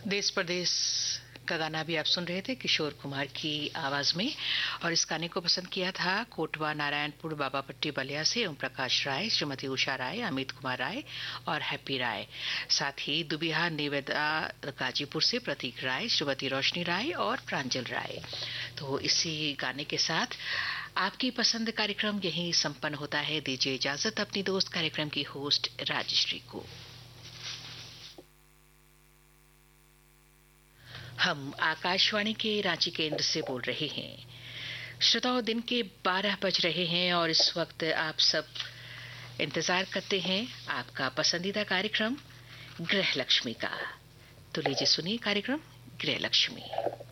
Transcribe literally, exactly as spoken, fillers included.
देश प्रदेश का गाना भी आप सुन रहे थे किशोर कुमार की आवाज में, और इस गाने को पसंद किया था कोटवा नारायणपुर बाबापट्टी बलिया से ओम प्रकाश राय, श्रीमती उषा राय, अमित कुमार राय और हैप्पी राय। साथ ही दुबिहा नेवेदा गाजीपुर से प्रतीक राय, श्रीमती रोशनी राय और प्रांजल राय। तो इसी गाने के साथ आपकी पसंद कार्यक्रम यहीं संपन्न होता है। दीजिए इजाजत अपनी दोस्त कार्यक्रम की होस्ट राजश्री को। हम आकाशवाणी के रांची केंद्र से बोल रहे हैं। श्रोताओं, दिन के बारह बज रहे हैं और इस वक्त आप सब इंतजार करते हैं आपका पसंदीदा कार्यक्रम गृह लक्ष्मी का। तो लीजिए सुनिए कार्यक्रम गृह लक्ष्मी।